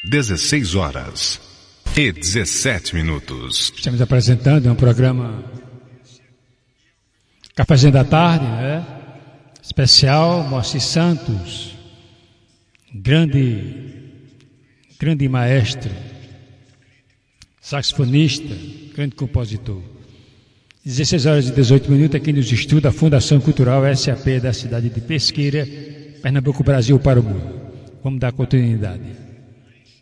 16 horas e 17 minutos. Estamos apresentando um programa Cafézinho da Tarde, né? Especial Moacir Santos, grande maestro, saxofonista, grande compositor. 16 horas e 18 minutos aqui nos estudos da Fundação Cultural SAP da cidade de Pesqueira, Pernambuco, Brasil, para o mundo. Vamos dar continuidade.